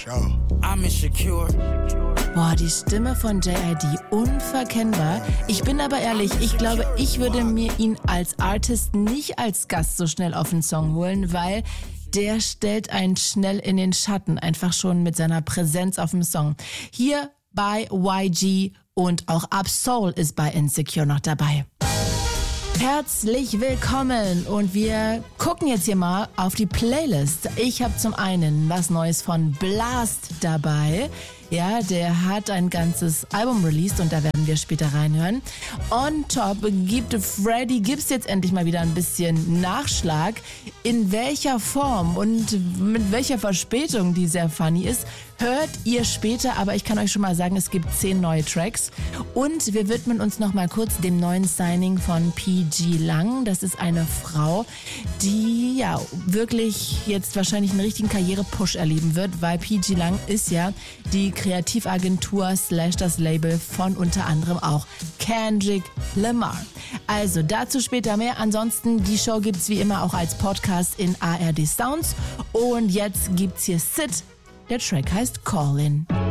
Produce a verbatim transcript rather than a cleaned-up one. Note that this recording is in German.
sure. I'm insecure. Boah, die Stimme von J I D, unverkennbar. Ich bin aber ehrlich, ich glaube, ich würde mir ihn als Artist nicht als Gast so schnell auf den Song holen, weil der stellt einen schnell in den Schatten, einfach schon mit seiner Präsenz auf dem Song. Hier bei Y G und auch Ab-Soul ist bei Insecure noch dabei. Herzlich willkommen und wir gucken jetzt hier mal auf die Playlist. Ich habe zum einen was Neues von Blast dabei. Ja, der hat ein ganzes Album released und da werden wir später reinhören. On top gibt Freddie Gibbs jetzt endlich mal wieder ein bisschen Nachschlag. In welcher Form und mit welcher Verspätung die sehr funny ist, hört ihr später. Aber ich kann euch schon mal sagen, es gibt zehn neue Tracks. Und wir widmen uns noch mal kurz dem neuen Signing von P G Lang. Das ist eine Frau, die ja wirklich jetzt wahrscheinlich einen richtigen Karriere-Push erleben wird, weil P G Lang ist ja die Kreativagentur slash das Label von unter anderem auch Kendrick Lamar. Also dazu später mehr. Ansonsten, die Show gibt's wie immer auch als Podcast in A R D Sounds. Und jetzt gibt's hier Sid. Der Track heißt Callin'.